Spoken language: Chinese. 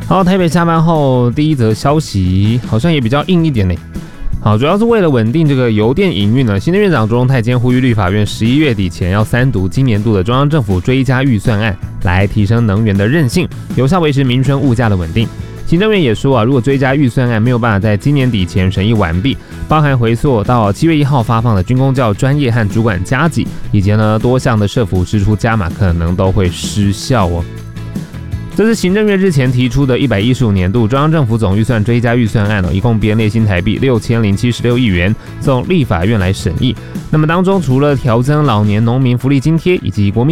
好，台北下班后第一则消息好像也比较硬一点呢。好，主要是为了稳定这个油电营运呢，行政院长卓荣泰今天呼吁立法院11月底前要三读今年度的中央政府追加预算案，来提升能源的韧性，有效维持民生物价的稳定。行政院也说如果追加预算案没有办法在今年底前审议完毕，包含回溯到7月1号发放的军公教专业和主管加给，以及多项的社福支出加码，可能都会失效哦。这是行政院日前提出的115年度中央政府总预算追加预算案一共编列新台币6076亿元，送立法院来审议。那么当中除了调增老年农民福利津贴以及国民